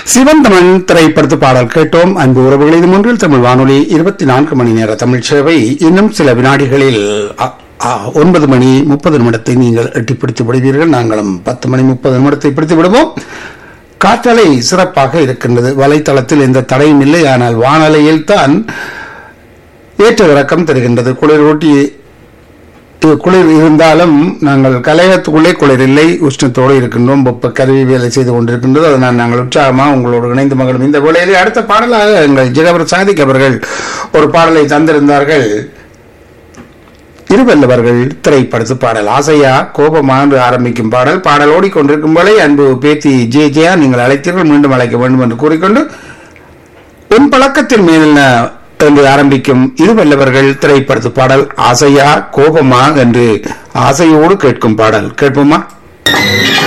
சிவன் தமிழ் திரைப்படத்து பாடல் கேட்டோம். அன்பு உறவுகள், இது மூன்றில் தமிழ் வானொலி 24 மணி நேர தமிழ் சேவை. இன்னும் சில வினாடிகளில் 9 மணி 30 நிமிடத்தை நீங்கள் எட்டிப்பிடித்து விடுவீர்கள். நாங்களும் 10 மணி 30 நிமிடத்தை பிடித்து விடுவோம். காற்றலை சிறப்பாக இருக்கின்றது. வலைத்தளத்தில் எந்த தடையும் இல்லை. ஆனால் வானலையில் தான் ஏற்ற இறக்கம் தருகின்றது. குளிர் இருந்தாலும் நாங்கள் கலையத்துக்குள்ளே குளிர் இல்லை, உஷ்ணத்தோடு இருக்கின்றோம். வெப்ப கருவி வேலை செய்து கொண்டிருக்கின்றது. அதனால் நாங்கள் உற்சாகமாக உங்களோடு இணைந்து மகளும் இந்த வேளையிலே அடுத்த பாடலாக எங்கள் ஜெகவர் சாதிக் அவர்கள் ஒரு பாடலை தந்திருந்தார்கள். இருவல்லவர்கள் திரைப்படத்து பாடல் ஆசையா கோபமா என்று ஆரம்பிக்கும் பாடல் ஓடிக்கொண்டிருக்கும் போலே அன்பு பேத்தி ஜெயா நீங்கள் அழைத்தீர்கள், மீண்டும் அழைக்க வேண்டும் என்று கூறிக்கொண்டு உன் பழக்கத்தின் மேல் என்று ஆரம்பிக்கும் இருவல்லவர்கள் திரைப்படத்து பாடல் ஆசையா கோபமா என்று ஆசையோடு கேட்கும் பாடல் கேட்போமா?